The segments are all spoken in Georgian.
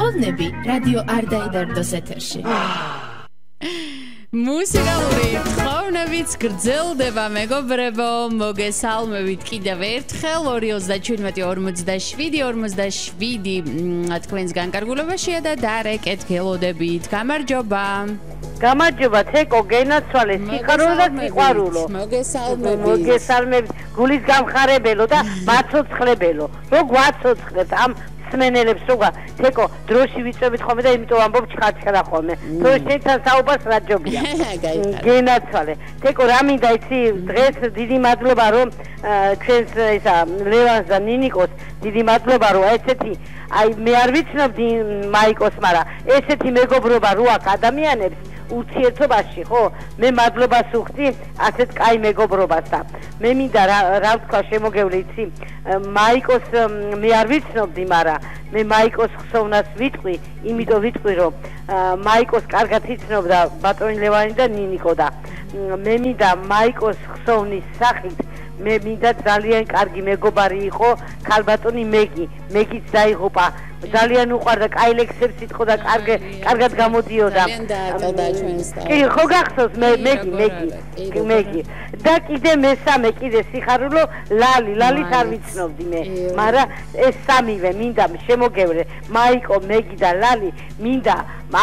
თხოვნები რადიო არდაიდარდოს ეთერში. მუსიკალური თხოვნებიც გრძელდება მეგობრებო, მოგესალმებით კიდევ ერთხელ 237-47 თქვენს განკარგულებაშია და დარეკეთილოდებით. გამარჯობა. გამარჯობა თეკო, გენაცვალე, სიხარულო და სიყვარულო. მოგესალმებით, გულის გამხარებელო და მაცოცხლებელო. რო გვაცოცხლებთ ამ სმენელებს როგა თეკო დროში ვიწევით ხოლმე და იმიტომ ამბობ ჩხარჩხერა ხოლმე. რო შეთან საუბარს რა ჯობია. გენაცვალე. თეკო რა მინდა იცი დღეს დიდი მადლობა რომ ჩვენს ისა ლევანს და ნინიკოს დიდი მადლობა რომ ესეთი აი მე არ ვიცნობდი მაიკოს, მაგრამ ესეთი მეგობრობა რო აქვს ადამიანებს ურთიერთობაში, ხო? მე მადლობას ვუხდი ასეთ კაი მეგობრობას და მე მინდა რა ვთქვა შემოგევლე იცი მაიკოს მე არ ვიცნობდი, მაგრამ მე მაიკოს ხსოვნას ვიტყვი, იმიტომ ვიტყვი რომ მაიკოს კარგად იცნობდა ბატონი ლევანი და ნინიკო და მე მინდა მაიკოს ხსოვნის სახით მე მინდა ძალიან კარგი მეგობარი იყო ქალბატონი მეგიც დაიღუპა ძალიან უყვარდა კაი ლექსებს იტყოდა კარგად გამოდიოდა კი ხო გახსოვს მეგი და კიდე მესამე კიდე სიხარულო ლალიც არ ვიცნობდი მე მაგრამ ეს სამივე მინდა შემოგევლე მაიკო მეგი და ლალი მინდა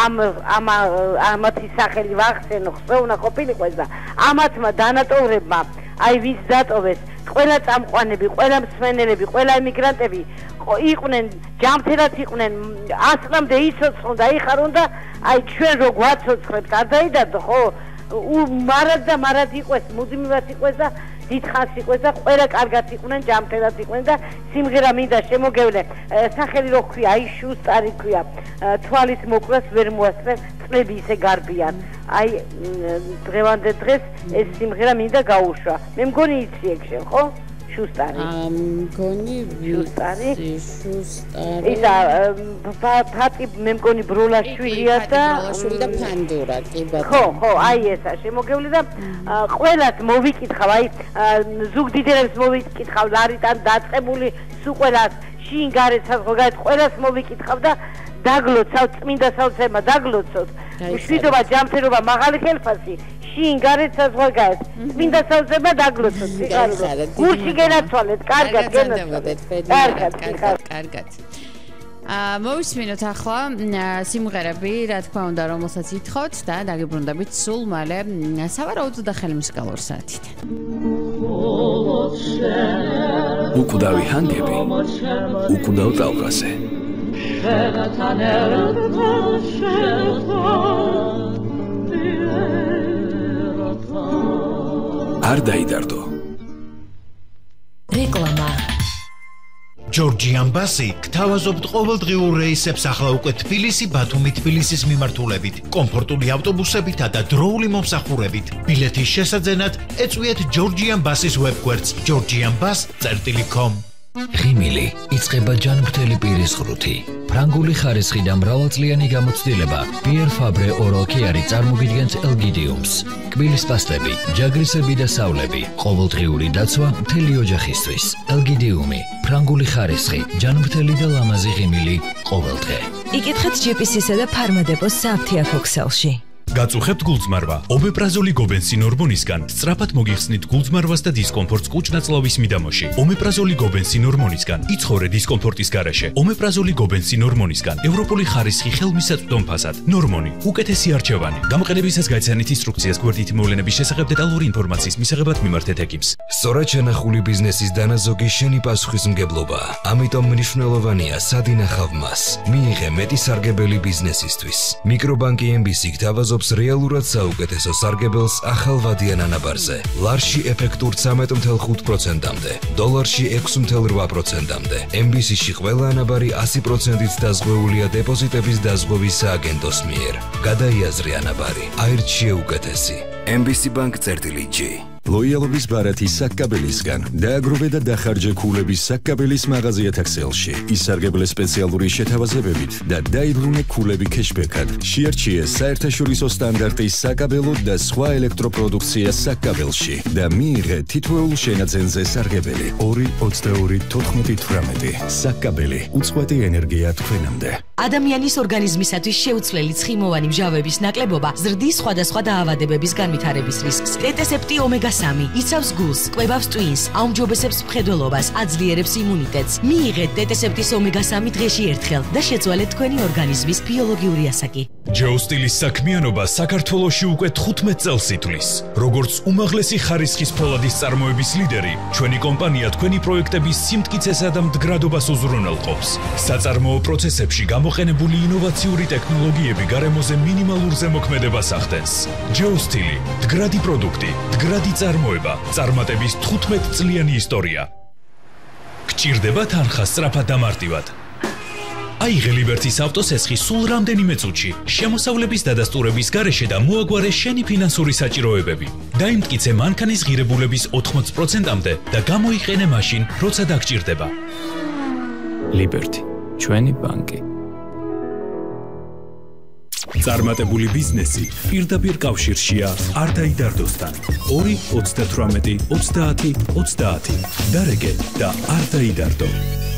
ამათი სახელი ვახსენო ხსოვნა ყოფილიყო და ამათმა დანატოვრებმა აი ვის დატოვეს ყველა წამყვანები, ყველა მსმენელები, ყველა ემიგრანტები იყვნენ ჯამთერად იყვნენ ასლამდე იცოცხლონ და იხარონ და აი ჩვენ რო გვაცოცხლებთ არ დაიდადო ხო მარად იყვეს მუდმივად იყვეს და დიდხანს იყვეს და ყველა კარგად იყვნენ ჯამთერად იყვნენ და სიმღერა მინდა შემოგევლე სახელი რო ქვია აი შუსტარი ქვია თვალის მოკლას ვერ მოასწრე წლები ისე გარბიან აი დღევანდელ დღეს ეს სიმღერა მინდა გაუშვა მე მგონი იცი ეგ შენ ხო შუსტარი მგონი შუსტარი ისა ფატი მე მგონი ბროლაშვილია და ფანდურა კი ბატონო ხო აი ესა შემოგევლე და ყველას მოვიკითხავ აი ზუგდიდელებს მოვიკითხავ ლარიდან დაწყებული სულ ყველას შინ გარეთ საზღვარგარეთ ყველას მოვიკითხავ და დაგლოცავ წმინდა სავცემა დაგლოცოთ მშვიდობა ჯამთერობა მაღალი ხელფასი შინ გარეთ საზღვარგარეთ წმინდა სავცემა დაგლოცოთ სიხარულო გულში გენაცვალეთ კარგად გენაცვალეთ კარგად მოვისმინოთ ახლა სიმღერები რა თქმა უნდა რომელსაც ითხოვთ და დაგიბრუნდებით სულ მალე სავარაუდო და ხელმისკალურ საათით უკვდავი ჰანგები უკვდავ ტალღაზე არ დაიდარდო რეკლამა ჯორჯიან ბასი გთავაზობთ ყოველდღიურ რეისებს ახლა უკვე თბილისი ბათუმი თბილისის მიმართულებით კომფორტული ავტობუსებითა და დროული მომსახურებით ბილეთის შესაძენად ეწვიეთ ჯორჯიან ბასის ვებგვერდს georgianbus.com ღიმილი იწყება ჯანმრთელი პირის ღრუთი ფრანგული ხარისხი და მრავალწლიანი გამოცდილება Pierre Fabre Oral Care წარმოგიდგენთ ელგიდიუმს კბილის პასტები ჯაგრისები და სავლები ყოველდღიური დაცვა მთელი ოჯახისთვის ელგიდიუმი ფრანგული ხარისხი ჯანმრთელი და ლამაზი ღიმილი ყოველდღე იკითხეთ GPC-სა და ფარმადეპოს საფთიაქო ქსელში გაწუხებთ გულწმარვა. ომეპრაზოლი გობენსინ ჰორმონისგან სწრაფად მოგიხსნით გულწმარვას და დისკომფორტს კუჭ-ნაწლავის მიდამოში. ომეპრაზოლი გობენსინ ჰორმონისგან იცხოვრე დისკომფორტის გარეშე. ომეპრაზოლი გობენსინ ჰორმონისგან ევროპული ხარისხი ხელმისაწვდომ ფასად. ნორმონი უკეთესი არჩევანი. გამოყენებისას გაიცანით ინსტრუქციას გვერდითი მოვლენების შესახებ დეტალური ინფორმაციის მისაღებად მიმართეთ ეკიპს. სწორად შენახული ბიზნესის დანაზოგი შენი პასუხისმგებლობაა. ამიტომ მნიშვნელოვანია სად ინახავ მას. მიიღე მეტი სარგებელი ბიზნესისთვის. მიკრობანკი MBC გთავაზობს რეალურად საუკეთესო სარგებელს ახალ ვადიან ანაბარზე. ლარში ეფექტურ 13.5%-მდე, დოლარში 6.8%-მდე. MBC-ში ყველა ანაბარი 100%-ით დაზღვეულია დეპოზიტების დაზღვევის სააგენტოს მიერ. გადაიაზრე ანაბარი. აირჩიე უკეთესი. MBC Bank წერტილი G ლოიალობის ბარათი საკაბელისგან. დააგროვე და დახარჯე ქულების საკაბელის მაღაზიათა ქსელში. ისარგებლე სპეციალური შეთავაზებებით და დაიბრუნე ქულები кэშბექად. შეარჩიე საერთაშორისო სტანდარტის საკაბელო და სხვა ელექტროპროდუქცია საკაბელში და მიიღე თითოეულ შენაძენზე სარგებელი 2-22-14-18. საკაბელი უწყვეტი ენერგია თქვენამდე. ადამიანის ორგანიზმისათვის შეუცვლელი ცხიმოვანი მჟავების ნაკლებობა ზრდის სხვადასხვა დაავადებების განვითარების რისკს. ტეტესეპტი ომეგა-3 იცავს გულს, კვებავს ტვინს, აუმჯობესებს მხედველობას, აძლიერებს იმუნიტეტს. მიიღეთ ტეტესეპტის ომეგა-3 დღეში ერთხელ და შეცვალეთ თქვენი ორგანიზმის ბიოლოგიური ასაკი. ჯოუსტილის საქმიანობა საქართველოში უკვე 15 წელს ითვლის. როგორც უმაღლესი ხარისხის ფოლადის წარმოების ლიდერი, ჩვენი კომპანია თქვენი პროექტების სიმტკიცესა და მდგრადობას უზრუნველყოფს. საწარმოო პროცესებში გამოყენებული ინოვაციური ტექნოლოგიები გარემოზე მინიმალურ ზემოქმედებას ახდენს. ჯოუსტილი, მდგრადი პროდუქტი, მდგრადი წარმოება, წარმატების 15 წლიანი ისტორია. გჭირდება თანხა სწრაფად და მარტივად. აიღე ლიბერტის ავტოსესხი სულ რამდენიმე წუთში, შემოსავლების დადასტურების გარეშე და მოაგვარე შენი ფინანსური საჭიროებები. დაიმტკიცე მანქანის ღირებულების 80%-მდე და გამოიყენე მაშინ, როცა დაგჭირდება. ლიბერტი, ჩვენი ბანკი. წარმატებული ბიზნესი პირდაპირ კავშირშია არდაიდარდოსთან. 2-38-30-30 დარეგე და არდაიდარდო.